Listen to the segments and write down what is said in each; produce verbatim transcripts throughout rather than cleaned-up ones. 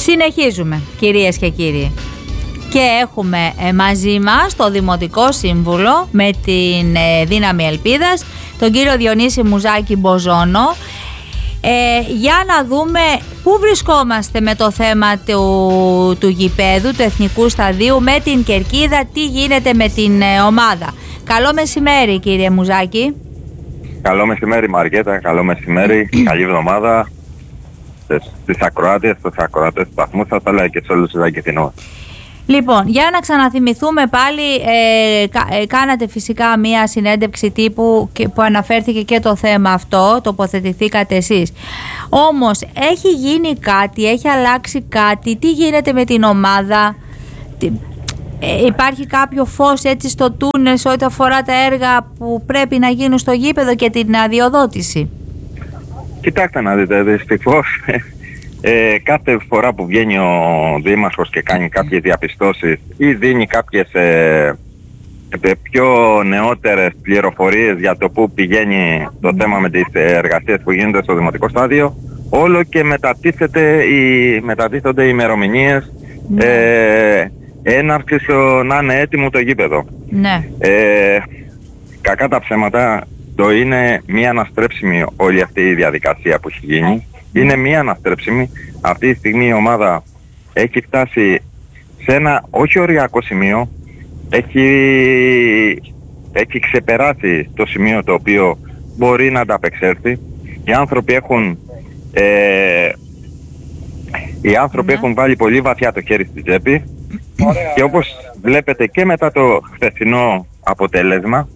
Συνεχίζουμε, κυρίες και κύριοι. Και έχουμε μαζί μας το Δημοτικό Σύμβουλο με την Δύναμη Ελπίδας, τον κύριο Διονύση Μουζάκη Μποζόνο, ε, για να δούμε πού βρισκόμαστε με το θέμα του, του γηπέδου, του Εθνικού Σταδίου, με την Κερκίδα, τι γίνεται με την ε, ομάδα. Καλό μεσημέρι, κύριε Μουζάκη. Καλό μεσημέρι, Μαριέτα, καλό μεσημέρι, καλή εβδομάδα στις ακροάτες, στους ακροατές του σταθμού σας, αλλά και σε όλους τους Αγγεθινούς. Λοιπόν, για να ξαναθυμηθούμε πάλι, ε, κα, ε, κάνατε φυσικά μία συνέντευξη τύπου και, που αναφέρθηκε και το θέμα αυτό, τοποθετηθήκατε εσείς. Όμως, έχει γίνει κάτι, έχει αλλάξει κάτι, τι γίνεται με την ομάδα, τι, ε, υπάρχει κάποιο φως έτσι στο τούνελ σε ό,τι αφορά τα έργα που πρέπει να γίνουν στο γήπεδο και την αδειοδότηση? Κοιτάξτε να δείτε, δυστυχώς ε, κάθε φορά που βγαίνει ο Δήμαρχος και κάνει κάποιες διαπιστώσεις ή δίνει κάποιες ε, πιο νεότερες πληροφορίες για το που πηγαίνει το θέμα με τις εργασίες που γίνονται στο Δημοτικό Στάδιο, όλο και μετατίθεται οι, μετατίθονται οι ημερομηνίες ε, έναρξης να είναι έτοιμο το γήπεδο. Ναι. Ε, κακά τα ψέματα, το είναι μία αναστρέψιμη όλη αυτή η διαδικασία που έχει γίνει. Είναι μία αναστρέψιμη. Αυτή τη στιγμή η ομάδα έχει φτάσει σε ένα όχι οριακό σημείο. Έχει, έχει ξεπεράσει το σημείο το οποίο μπορεί να ανταπεξέλθει. Οι άνθρωποι έχουν, ε, οι άνθρωποι έχουν βάλει πολύ βαθιά το χέρι στη τσέπη. Και όπως βλέπετε και μετά το χθεσινό αποτέλεσμα,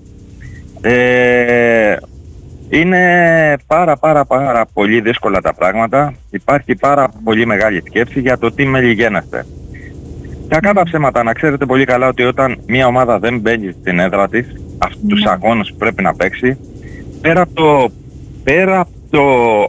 Ε, είναι πάρα πάρα πάρα πολύ δύσκολα τα πράγματα. Υπάρχει πάρα πολύ μεγάλη σκέψη για το τι μελιγένεστε. Κακά τα ψέματα, να ξέρετε πολύ καλά ότι όταν μια ομάδα δεν μπαίνει στην έδρα της, αυτούς τους αγώνες που πρέπει να παίξει, πέρα από το, πέρα από το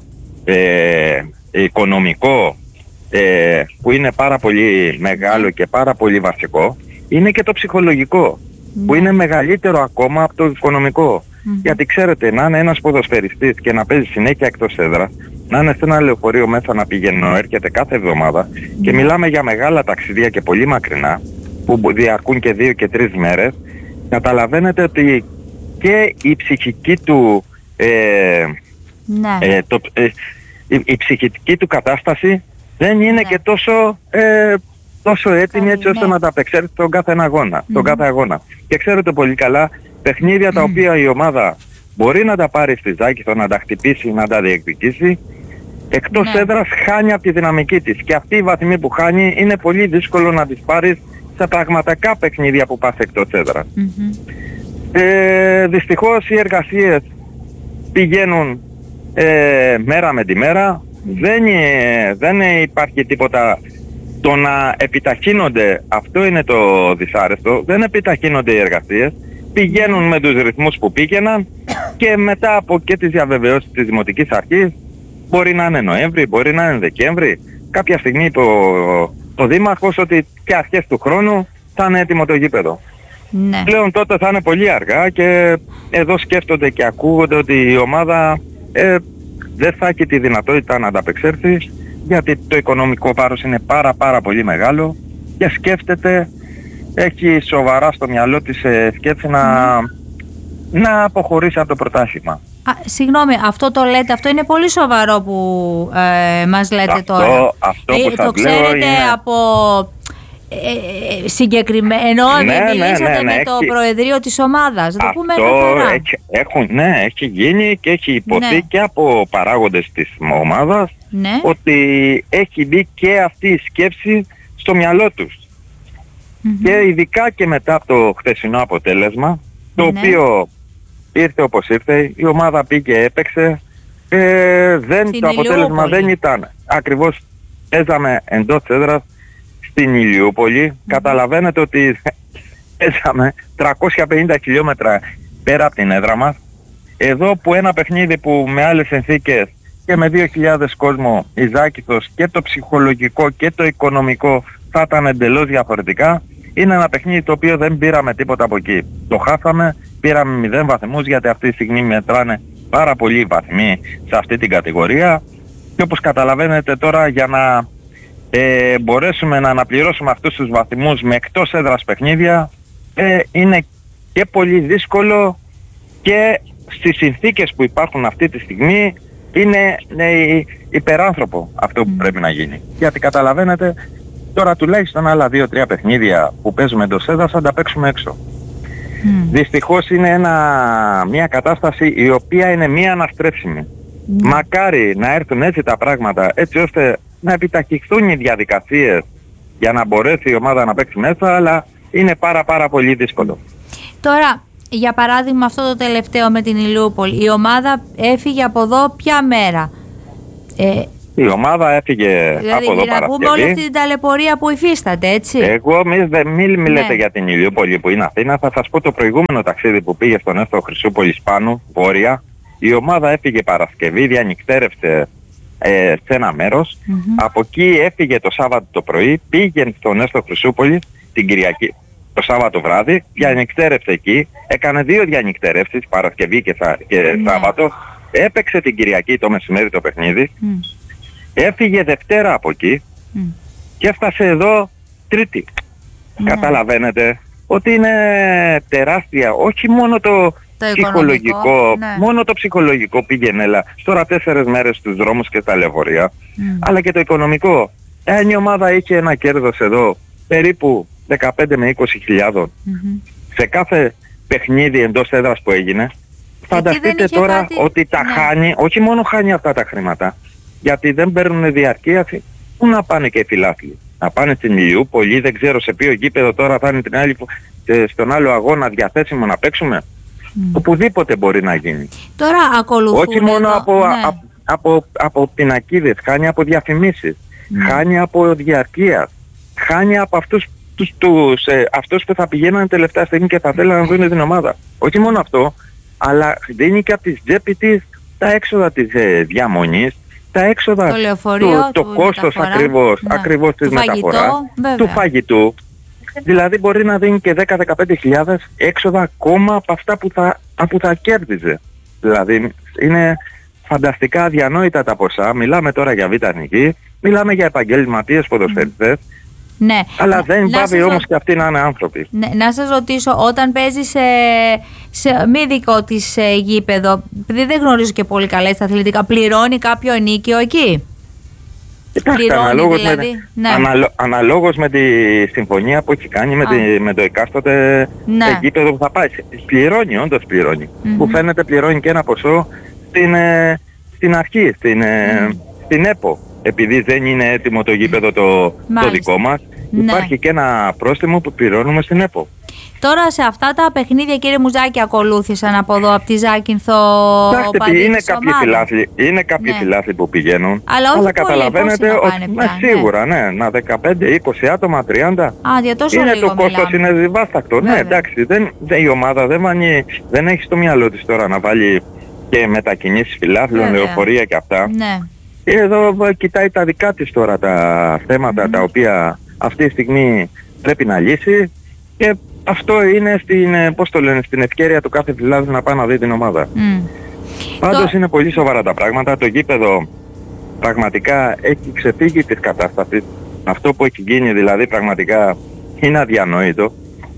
ε, οικονομικό ε, που είναι πάρα πολύ μεγάλο και πάρα πολύ βασικό, είναι και το ψυχολογικό, που είναι μεγαλύτερο ακόμα από το οικονομικό. Mm-hmm. Γιατί ξέρετε, να είναι ένας ποδοσφαιριστής και να παίζει συνέχεια εκτός έδρας, να είναι σε ένα λεωφορείο μέσα να πηγαίνει, έρχεται κάθε εβδομάδα, mm-hmm. και μιλάμε για μεγάλα ταξίδια και πολύ μακρινά, που διαρκούν και δύο και τρεις μέρες, καταλαβαίνετε ότι και η ψυχική του, ε, ναι. ε, το, ε, η, η ψυχική του κατάσταση δεν είναι, ναι. και τόσο... Ε, τόσο έτοιμη έτσι ώστε να τα απεξέλθει τον κάθε αγώνα, mm. τον κάθε αγώνα. Και ξέρετε πολύ καλά, παιχνίδια mm. τα οποία η ομάδα μπορεί να τα πάρει στη Ζάκηθο, να τα χτυπήσει, να τα διεκδικήσει, εκτός mm. έδρας χάνει από τη δυναμική της. Και αυτή η βαθμή που χάνει είναι πολύ δύσκολο να τις πάρεις σε πραγματικά παιχνίδια που πας εκτός έδρας. Mm-hmm. Ε, δυστυχώς οι εργασίες πηγαίνουν ε, μέρα με τη μέρα, δεν, ε, δεν υπάρχει τίποτα. Το να επιταχύνονται, αυτό είναι το δυσάρεστο, δεν επιταχύνονται οι εργασίες, πηγαίνουν με τους ρυθμούς που πήγαιναν και μετά από και τις διαβεβαιώσεις της Δημοτικής Αρχής, μπορεί να είναι Νοέμβρη, μπορεί να είναι Δεκέμβρη, κάποια στιγμή το, το Δήμαρχος ότι και αρχές του χρόνου θα είναι έτοιμο το γήπεδο. Ναι. Πλέον τότε θα είναι πολύ αργά και εδώ σκέφτονται και ακούγονται ότι η ομάδα ε, δεν θα έχει τη δυνατότητα να ανταπεξέλθει, γιατί το οικονομικό βάρος είναι πάρα πάρα πολύ μεγάλο και σκέφτεται, έχει σοβαρά στο μυαλό της ε, σκέψη να, mm. να αποχωρήσει από το πρωτάθλημα. Α, συγγνώμη, αυτό το λέτε, αυτό είναι πολύ σοβαρό που ε, μας λέτε αυτό, τώρα. Αυτό που ε, σας το λέω ξέρετε είναι... από ε, συγκεκριμένο, ενώ ναι, μιλήσατε ναι, ναι, ναι, με έχει... το Προεδρείο της ομάδας. Το πούμε έχει, έχουν, ναι, έχει γίνει και έχει υποθεί, ναι. και από παράγοντες της ομάδας, ναι. ότι έχει μπει και αυτή η σκέψη στο μυαλό τους. Mm-hmm. Και ειδικά και μετά από το χθεσινό αποτέλεσμα, το ναι. οποίο ήρθε όπως ήρθε, η ομάδα πήγε, έπαιξε, ε, δεν, το αποτέλεσμα δεν ήταν. Ακριβώς παίζαμε εντός έδρας στην Ηλιούπολη. Mm-hmm. Καταλαβαίνετε ότι παίζαμε τριακόσια πενήντα χιλιόμετρα πέρα από την έδρα μας. Εδώ που ένα παιχνίδι που με άλλες συνθήκες και με δύο χιλιάδες κόσμο η Ζάκηθος και το ψυχολογικό και το οικονομικό θα ήταν εντελώς διαφορετικά, είναι ένα παιχνίδι το οποίο δεν πήραμε τίποτα από εκεί. Το χάσαμε, πήραμε μηδέν βαθμούς, γιατί αυτή τη στιγμή μετράνε πάρα πολλοί βαθμοί σε αυτή την κατηγορία και όπως καταλαβαίνετε τώρα, για να ε, μπορέσουμε να αναπληρώσουμε αυτούς τους βαθμούς με εκτός έδρας παιχνίδια, ε, είναι και πολύ δύσκολο και στις συνθήκες που υπάρχουν αυτή τη στιγμή είναι ε, υπεράνθρωπο αυτό που mm. πρέπει να γίνει. Γιατί καταλαβαίνετε, τώρα τουλάχιστον άλλα δύο τρία παιχνίδια που παίζουμε εντός έδρας θα τα παίξουμε έξω. Mm. Δυστυχώς είναι ένα, μια κατάσταση η οποία είναι μία αναστρέψιμη. Mm. Μακάρι να έρθουν έτσι τα πράγματα, έτσι ώστε να επιταχυνθούν οι διαδικασίες για να μπορέσει η ομάδα να παίξει μέσα, αλλά είναι πάρα πάρα πολύ δύσκολο. Τώρα, για παράδειγμα αυτό το τελευταίο με την Ηλιούπολη, η ομάδα έφυγε από εδώ ποια μέρα? Ε, η ομάδα έφυγε δηλαδή, από εδώ Παρασκευή. Δηλαδή να πούμε όλη αυτή την ταλαιπωρία που υφίσταται, έτσι. Εγώ μη, δε, μη μιλετε ναι. για την Ηλιούπολη που είναι Αθήνα, θα σας πω το προηγούμενο ταξίδι που πήγε στον Έστω Χρυσούπολης πάνω, βόρεια. Η ομάδα έφυγε Παρασκευή, διανυκτέρευσε ε, σε ένα μέρος. Mm-hmm. Από εκεί έφυγε το Σάββατο το πρωί, πήγε στον Έστω Χρυσούπολη την Κυριακή. Το Σάββατο βράδυ, διανυκτέρευσε εκεί, έκανε δύο διανυκτερεύσεις, Παρασκευή και, σα, και yeah. Σάββατο, έπαιξε την Κυριακή το μεσημέρι το παιχνίδι, mm. έφυγε Δευτέρα από εκεί mm. και έφτασε εδώ Τρίτη. Yeah. Καταλαβαίνετε ότι είναι τεράστια, όχι μόνο το, το ψυχολογικό, ναι. μόνο το ψυχολογικό πήγαινε, έλα, τώρα τέσσερες μέρες στους δρόμους και στα λεωφορεία, mm. αλλά και το οικονομικό. Εάν η ομάδα είχε ένα κέρδος εδώ περίπου δεκαπέντε με είκοσι χιλιάδων mm-hmm. σε κάθε παιχνίδι εντός έδρας που έγινε, φανταστείτε τώρα κάτι... ότι τα ναι. χάνει, όχι μόνο χάνει αυτά τα χρήματα, γιατί δεν παίρνουν διαρκεία, πού να πάνε και οι φιλάθλοι? Να πάνε στην Ηλιούπολη, δεν ξέρω σε ποιο γήπεδο τώρα θα είναι την άλλη, στον άλλο αγώνα διαθέσιμο να παίξουμε. Mm. Οπουδήποτε μπορεί να γίνει. Τώρα ακολουθούν όχι μόνο εδώ, από, ναι. α, από, από, από πινακίδες, χάνει από διαφημίσεις, mm. χάνει από διαρκεία, χάνει από αυτούς τους, τους, ε, αυτούς που θα πηγαίνανε τελευταία στιγμή και θα θέλουν να δουν την ομάδα. Όχι μόνο αυτό, αλλά δίνει και από τις τσέπη της τα έξοδα της ε, διαμονής, τα έξοδα, το λεωφορείο, το, το κόστος ακριβώς, ναι. ακριβώς της μεταφοράς, του φαγητού. Δηλαδή μπορεί να δίνει και δέκα με δεκαπέντε χιλιάδες έξοδα ακόμα από αυτά που θα, που θα κέρδιζε. Δηλαδή είναι φανταστικά αδιανόητα τα ποσά. Μιλάμε τώρα για β' εθνική, μιλάμε για επαγγελματίες ποδοσφαιριστές. Ναι. Αλλά δεν να πάβει σας... όμως και αυτοί να είναι άνθρωποι. Ναι, να σας ρωτήσω, όταν παίζει σε, σε μη δικό της ε, γήπεδο, επειδή δεν γνωρίζω και πολύ καλά στα αθλητικά, πληρώνει κάποιο ενίκιο εκεί? Κοιτάξτε, αναλόγως, δηλαδή, με, ναι. αναλο, αναλόγως με τη συμφωνία που έχει κάνει με, τη, με το εκάστοτε ναι. γήπεδο που θα πάει. Πληρώνει, όντως πληρώνει. Mm-hmm. Που φαίνεται πληρώνει και ένα ποσό στην, ε, στην αρχή, στην, ε, mm. στην ΕΠΟ. Επειδή δεν είναι έτοιμο το γήπεδο το, το δικό μας, ναι. υπάρχει και ένα πρόστιμο που πληρώνουμε στην ΕΠΟ. Τώρα σε αυτά τα παιχνίδια, κύριε Μουζάκη, ακολούθησαν από εδώ, από τη Ζάκυνθο, Κοιτάξτε, είναι κάποιοι φιλάθλοι, είναι κάποιοι ναι. φιλάθλοι που πηγαίνουν, αλλά, αλλά καταλαβαίνετε ότι πια, σίγουρα, ναι, να δεκαπέντε είκοσι άτομα, τριάντα, Α, για τόσο είναι λίγο το κόστος, είναι δυσβάστακτο. Ναι, εντάξει, δεν, δεν, η ομάδα δεν, βάνει, δεν έχει στο μυαλό της τώρα να βάλει και μετακινήσεις φιλάθλων, λεωφορεία και αυτά. Ναι. Εδώ κοιτάει τα δικά της τώρα τα θέματα mm. τα οποία αυτή τη στιγμή πρέπει να λύσει και αυτό είναι στην, πώς το λένε, στην ευκαιρία του κάθε φιλάθλου να πάει να δει την ομάδα. Mm. Πάντως το... είναι πολύ σοβαρά τα πράγματα. Το γήπεδο πραγματικά έχει ξεφύγει της κατάστασης. Αυτό που έχει γίνει δηλαδή πραγματικά είναι αδιανόητο.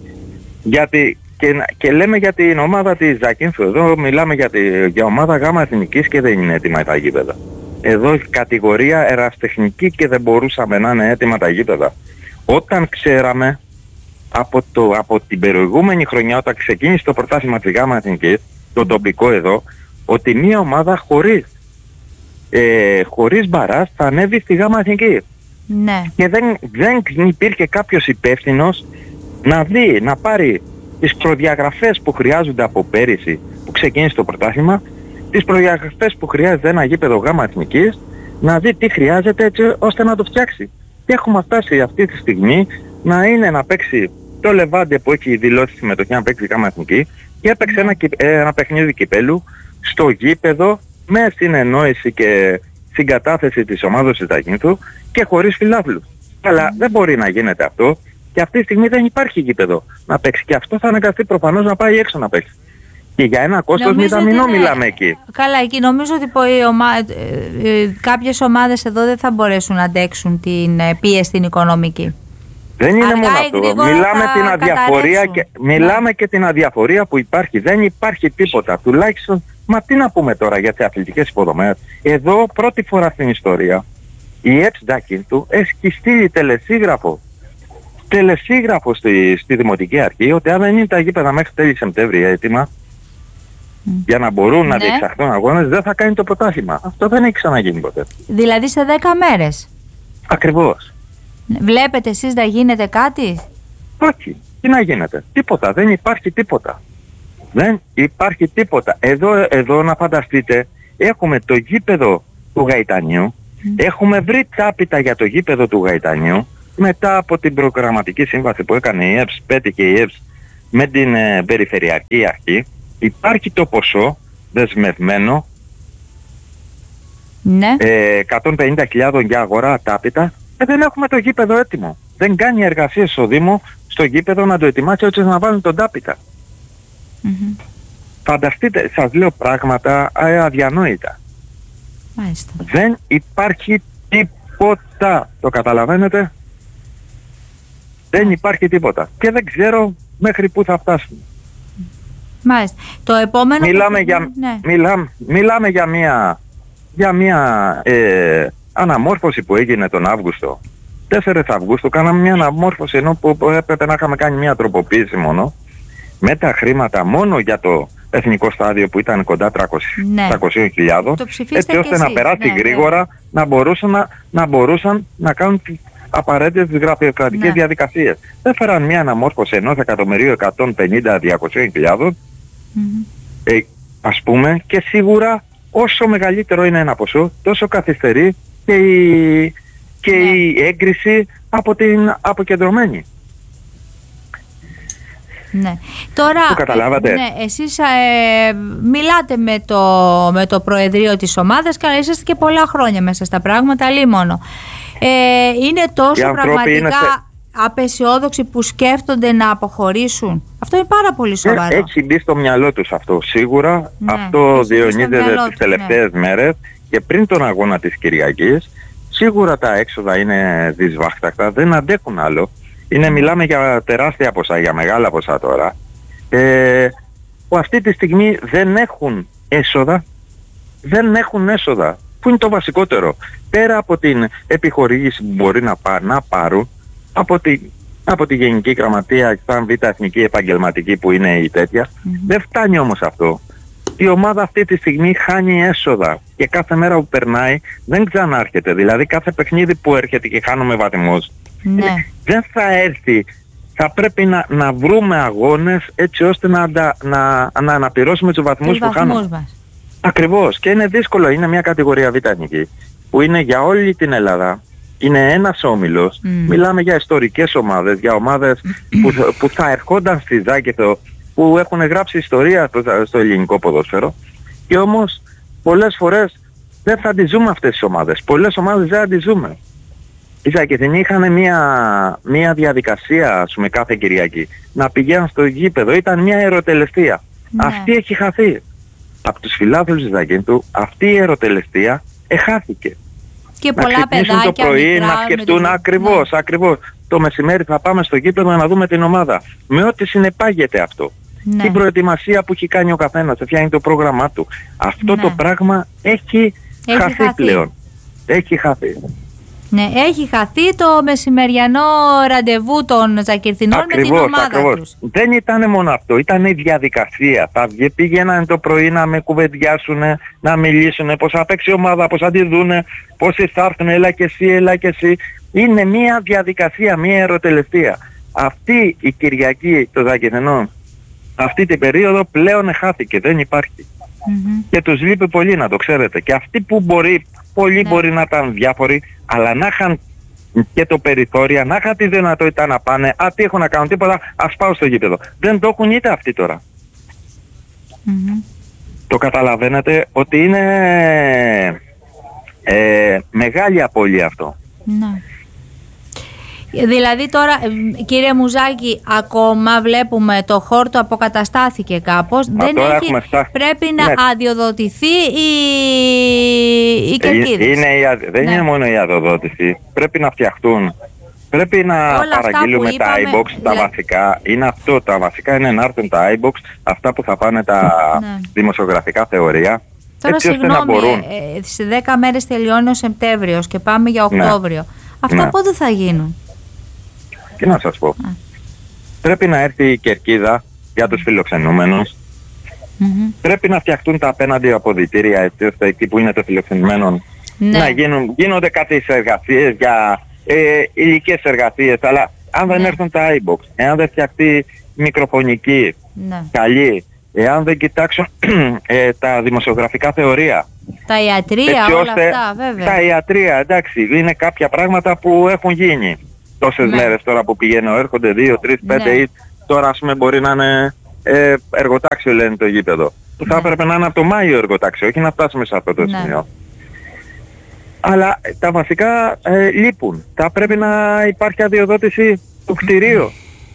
Γιατί και, και λέμε για την ομάδα της Ζάκυνθου. Εδώ μιλάμε για, τη, για ομάδα γάμα εθνικής και δεν είναι έτοιμα τα γήπεδα. Εδώ κατηγορία ερασιτεχνική και δεν μπορούσαμε να είναι έτοιμα τα γήπεδα. Όταν ξέραμε από, το, από την προηγούμενη χρονιά, όταν ξεκίνησε το πρωτάθλημα της ΓΑΜΑ Εθνικής, το τοπικό εδώ, ότι μια ομάδα χωρίς, ε, χωρίς μπαράς θα ανέβει στη ΓΑΜΑ Εθνική. Ναι. Και δεν, δεν υπήρχε κάποιος υπεύθυνος να δει, να πάρει τις προδιαγραφές που χρειάζονται από πέρυσι που ξεκίνησε το πρωτάθλημα, τις προδιαγραφές που χρειάζεται ένα γήπεδο ΓΑΜΑ Εθνικής, να δει τι χρειάζεται έτσι ώστε να το φτιάξει. Και έχουμε φτάσει αυτή τη στιγμή να είναι να παίξει το Λεβάντε που έχει δηλώσει συμμετοχή να παίξει ΓΑΜΑ Εθνική και έπαιξε ένα, ένα παιχνίδι κυπέλου στο γήπεδο με συνεννόηση και συγκατάθεση της ομάδας της Ζάκυνθου και χωρίς φιλάθλους. Αλλά δεν μπορεί να γίνεται αυτό και αυτή τη στιγμή δεν υπάρχει γήπεδο να παίξει και αυτό θα αναγκαστεί προφανώς να πάει έξω να παίξει. Και για ένα κόστος μηδαμινό μιλάμε εκεί. Καλά, εκεί νομίζω ότι ομα... κάποιες ομάδες εδώ δεν θα μπορέσουν να αντέξουν την πίεση την οικονομική. Δεν είναι Αργά μόνο αυτό. Μιλάμε, την αδιαφορία και, μιλάμε ναι. και την αδιαφορία που υπάρχει. Δεν υπάρχει τίποτα. Τουλάχιστον, μα τι να πούμε τώρα για τις αθλητικές υποδομές. Εδώ πρώτη φορά στην ιστορία η ΕΠΣ Ζακυνθού έχει στείλει τελεσίγραφο. Τελεσίγραφο στη, στη Δημοτική Αρχή ότι αν δεν είναι τα γήπεδα μέχρι τέλη Σεπτέμβρη έτοιμα mm. για να μπορούν ναι. να διεξαχθούν αγώνες, δεν θα κάνει το πρωτάθλημα. Αυτό δεν έχει ξαναγίνει ποτέ. Δηλαδή σε δέκα μέρες. Ακριβώς. Βλέπετε εσείς να γίνεται κάτι? Όχι. Τι να γίνεται? Τίποτα. Δεν υπάρχει τίποτα. Δεν υπάρχει τίποτα. Εδώ, εδώ να φανταστείτε, έχουμε το γήπεδο του Γαϊτανίου, mm. έχουμε βρει τάπητα για το γήπεδο του Γαϊτανίου, μετά από την προγραμματική σύμβαση που έκανε η ΕΠΣ, πέτυχε η ΕΠΣ με την ε, Περιφερειακή Αρχή, υπάρχει το ποσό δεσμευμένο, ναι. ε, εκατόν πενήντα χιλιάδες για αγορά τάπητα, και δεν έχουμε το γήπεδο έτοιμο. Δεν κάνει εργασίες στο Δήμο, στο γήπεδο να το ετοιμάσει έτσι να βάλουν τον τάπητα. Mm-hmm. Φανταστείτε, σας λέω πράγματα αδιανόητα. Μάλιστα. Δεν υπάρχει τίποτα. Το καταλαβαίνετε? Δεν υπάρχει τίποτα. Και δεν ξέρω μέχρι πού θα φτάσουμε. Μάλιστα. Το επόμενο... Μιλάμε, που... για, ναι. μιλάμε, μιλάμε για μια, για μια ε, αναμόρφωση που έγινε τον Αύγουστο. τέσσερις Αυγούστου κάναμε μια αναμόρφωση, ενώ που, που έπρεπε να είχαμε κάνει μια τροποποίηση μόνο, με τα χρήματα μόνο για το εθνικό στάδιο που ήταν κοντά τριακόσιες χιλιάδες, έτσι ώστε να περάσει ναι, γρήγορα, ναι. να, μπορούσαν να, να μπορούσαν να κάνουν τις απαραίτητες γραφειοκρατικές ναι. διαδικασίες. Έφεραν μια αναμόρφωση ενός εκατομμυρίου εκατόν πενήντα με διακόσιες χιλιάδες, mm-hmm. ε, ας πούμε, και σίγουρα όσο μεγαλύτερο είναι ένα ποσό, τόσο καθυστερεί και η, και ναι. η έγκριση από την αποκεντρωμένη. Ναι. Τώρα, το καταλάβατε. Ναι, εσείς ε, μιλάτε με το, με το Προεδρείο της ομάδας και είσαστε και πολλά χρόνια μέσα στα πράγματα, λίμωνο. Ε, είναι τόσο πραγματικά είναι σε... απεσιόδοξοι που σκέφτονται να αποχωρήσουν? Αυτό είναι πάρα πολύ σοβαρό. Έχει μπει στο μυαλό τους αυτό, σίγουρα. Ναι, αυτό διονύζεται τις τελευταίες ναι. μέρες και πριν τον αγώνα της Κυριακής. Σίγουρα τα έξοδα είναι δυσβάχτακτα, δεν αντέχουν άλλο. Είναι, μιλάμε για τεράστια ποσά, για μεγάλα ποσά τώρα, ε, που αυτή τη στιγμή δεν έχουν έσοδα, δεν έχουν έσοδα, που είναι το βασικότερο. Πέρα από την επιχορήγηση που μπορεί να, πά, να πάρουν, από τη, από τη Γενική Γραμματεία, σαν Β' Εθνική Επαγγελματική που είναι η τέτοια, mm-hmm. δεν φτάνει όμως αυτό. Η ομάδα αυτή τη στιγμή χάνει έσοδα και κάθε μέρα που περνάει δεν ξανάρχεται. Δηλαδή κάθε παιχνίδι που έρχεται και χάνουμε βαθμούς, ναι. δεν θα έρθει. Θα πρέπει να, να βρούμε αγώνες έτσι ώστε να, να, να, να αναπληρώσουμε τους βαθμούς που χάνουμε. Μας. Ακριβώς. Και είναι δύσκολο. Είναι μια κατηγορία Β' Εθνική που είναι για όλη την Ελλάδα. Είναι ένας όμιλος. Mm. Μιλάμε για ιστορικές ομάδες, για ομάδες που, που θα ερχόνταν στη Ζάκυνθο, που έχουν γράψει ιστορία στο, στο ελληνικό ποδόσφαιρο, και όμως πολλές φορές δεν θα τις ζούμε αυτές τις ομάδες. Πολλές ομάδες δεν θα τις ζούμε. Οι Ζακυνθινοί είχαν μια, μια διαδικασία, ας πούμε, κάθε Κυριακή να πηγαίνουν στο γήπεδο. Ήταν μια ερωτελεστία. Ναι. Αυτή έχει χαθεί. Από τους φιλάθλους της Ζακυνθού αυτή η ερωτελεστία εχάθηκε. Και να πολλά παιδάκια το πρωί, να σκεφτούν το... ακριβώς, ναι. ακριβώς. Το μεσημέρι θα πάμε στο γήπεδο να δούμε την ομάδα. Με ό,τι συνεπάγεται αυτό. Ναι. Την προετοιμασία που έχει κάνει ο καθένας, φτιάχνει το πρόγραμμά του. Αυτό ναι. το πράγμα έχει, έχει χαθεί, χαθεί πλέον. Έχει χαθεί. Ναι, έχει χαθεί το μεσημεριανό ραντεβού των Ζακυνθινών ακριβώς, με την ομάδα ακριβώς. τους. Δεν ήταν μόνο αυτό, ήταν η διαδικασία. Θα πήγαιναν το πρωί να με κουβεντιάσουν, να μιλήσουν, πώς θα παίξει η ομάδα, πώς θα τη δούνε, πώς θα έρθουν, έλα και εσύ, έλα και εσύ. Είναι μια διαδικασία, μια ερωτελεστία. Αυτή η Κυριακή των Ζακυνθινών, αυτή την περίοδο πλέον χάθηκε, δεν υπάρχει. Mm-hmm. Και τους λείπει πολύ, να το ξέρετε. Και αυτοί που μπορεί, πολλοί ναι. μπορεί να ήταν διάφοροι, αλλά να είχαν και το περιθώριο, να είχαν τη δυνατότητα να πάνε, α, τι έχω να κάνω, τίποτα, ας πάω στο γήπεδο. Δεν το έχουν είτε αυτοί τώρα. Mm-hmm. Το καταλαβαίνετε ότι είναι ε, μεγάλη απώλεια αυτό. Ναι. Δηλαδή τώρα, κύριε Μουζάκη, ακόμα βλέπουμε το χόρτο αποκαταστάθηκε κάπως. Μα δεν έχει, πρέπει να ναι. αδειοδοτηθεί η, η Κερκίδης. Είναι η, δεν ναι. είναι μόνο η αδειοδότηση. Πρέπει να φτιαχτούν. Πρέπει να όλα παραγγείλουμε τα iBox, τα δηλαδή... βασικά. Είναι αυτό, τα βασικά είναι να έρθουν τα iBox, αυτά που θα πάνε τα ναι. δημοσιογραφικά θεωρία. Τώρα συγγνώμη, ε, σε δέκα μέρες τελειώνει ο Σεπτέμβριος και πάμε για Οκτώβριο. Ναι. Αυτά ναι. πότε θα γίνουν? Τι να σας πω. Α. Πρέπει να έρθει η κερκίδα για τους φιλοξενούμενους. Mm-hmm. Πρέπει να φτιαχτούν τα απέναντι αποδυτήρια, έτσι ώστε εκεί που είναι το φιλοξενούμενο ναι. να γίνουν, γίνονται κάποιες εργασίες για ε, υλικές εργασίες. Αλλά αν δεν ναι. έρθουν τα iBox, εάν δεν φτιαχτεί μικροφωνική, ναι. καλή, εάν δεν κοιτάξουν ε, τα δημοσιογραφικά θεωρία. Τα ιατρεία, όλα αυτά βέβαια. Τα ιατρεία, εντάξει, είναι κάποια πράγματα που έχουν γίνει. Τόσες ναι. μέρες τώρα που πηγαίνω, έρχονται δύο, τρεις, πέντε ή ναι. τώρα ας πούμε μπορεί να είναι ε, εργοτάξιο λένε το γήπεδο. Που θα ναι. έπρεπε να είναι από το Μάιο εργοτάξιο, όχι να φτάσουμε σε αυτό το ναι. σημείο. Αλλά τα βασικά ε, λείπουν. Θα πρέπει να υπάρχει αδειοδότηση του κτηρίου.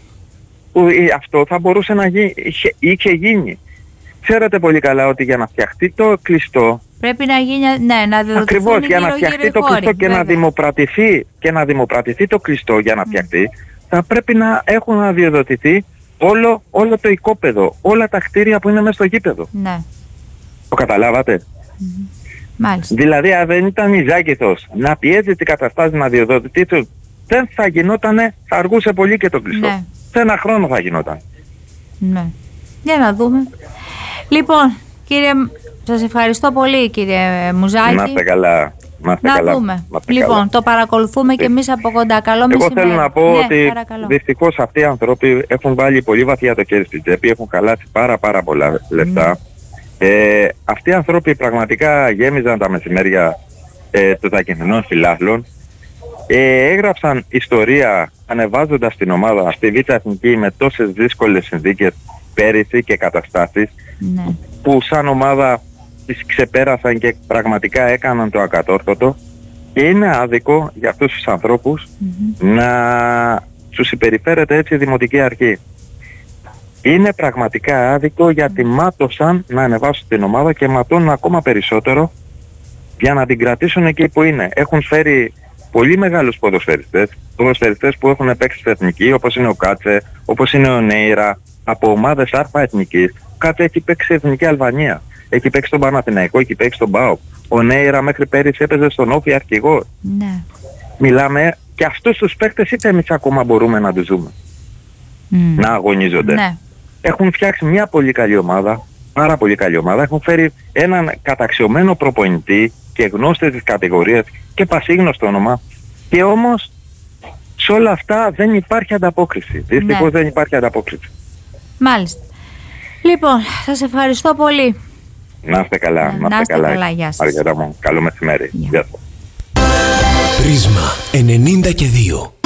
Που ε, αυτό θα μπορούσε να γίνει, είχε, είχε γίνει. Ξέρετε πολύ καλά ότι για να φτιαχτεί το κλειστό πρέπει να γίνει, ναι, να αδειοδοτηθούν ακριβώς, γύρω, για να φτιαχτεί γύρω το κλειστό χώροι, και να, δημοπρατηθεί, και να δημοπρατηθεί το κλειστό για να φτιαχτεί, mm. θα πρέπει να έχουν αδειοδοτηθεί όλο, όλο το οικόπεδο, όλα τα κτίρια που είναι μέσα στο γήπεδο. Ναι. Το καταλάβατε? Mm. Μάλιστα. Δηλαδή αν δεν ήταν η Ζάκηθος να πιέζει την καταστάση να αδειοδοτηθεί, δεν θα γινότανε, θα αργούσε πολύ και το κλειστό. Ναι. Σε ένα χρόνο θα γινόταν. Ναι. Για να δούμε. Λοιπόν, κύριε, σας ευχαριστώ πολύ κύριε Μουζάκη. Να είστε καλά. Να, είστε να καλά. δούμε. Να είστε λοιπόν, καλά. Το παρακολουθούμε και εμείς από κοντά. Καλό Εγώ μεσημέρι. θέλω να πω ναι, ότι παρακαλώ. δυστυχώς αυτοί οι άνθρωποι έχουν βάλει πολύ βαθιά το χέρι στην τσέπη, έχουν χαλάσει πάρα πάρα πολλά λεφτά. Mm. Ε, αυτοί οι άνθρωποι πραγματικά γέμιζαν τα μεσημέρια ε, των δακινδυνών φιλάθλων. Ε, έγραψαν ιστορία ανεβάζοντας την ομάδα στη Β' Εθνική με τόσες δύσκολες συνθήκες πέρυσι και καταστάσεις ναι. που σαν ομάδα τις ξεπέρασαν και πραγματικά έκαναν το ακατόρθωτο, και είναι άδικο για αυτούς τους ανθρώπους mm-hmm. να τους συμπεριφέρεται έτσι η Δημοτική Αρχή. Είναι πραγματικά άδικο γιατί μάτωσαν να ανεβάσουν την ομάδα και ματώνουν ακόμα περισσότερο για να την κρατήσουν εκεί που είναι. Έχουν φέρει πολύ μεγάλους ποδοσφαιριστές, ποδοσφαιριστές που έχουν παίξει στην Εθνική, όπως είναι ο Κάτσε, όπως είναι ο Νέιρα, από ομάδες Α Εθνικής. Ο Κάτσε έχει παίξει στην Εθνική Αλβανία, έχει παίξει στον Παναθηναϊκό, έχει παίξει στον ΠΑΟΚ. Ο Νέιρα μέχρι πέρυσι έπαιζε στον Όφη αρχηγός. Ναι. Μιλάμε και αυτούς τους παίκτες είτε εμείς ακόμα μπορούμε να τους δούμε. Mm. Να αγωνίζονται. Ναι. Έχουν φτιάξει μια πολύ καλή ομάδα, πάρα πολύ καλή ομάδα. Έχουν φέρει έναν καταξιωμένο προπονητή και γνώστες της κατηγορίας και πασίγνωστο όνομα, και όμως σε όλα αυτά δεν υπάρχει ανταπόκριση. Δυστυχώς ναι. δεν υπάρχει ανταπόκριση. Μάλιστα. Λοιπόν, σας ευχαριστώ πολύ. Να είστε καλά. Να, να είστε καλά. καλά. Γεια σας. Αργέτα μου. Καλό μεσημέρι. Γεια σας. Πρίσμα ενενήντα και δύο.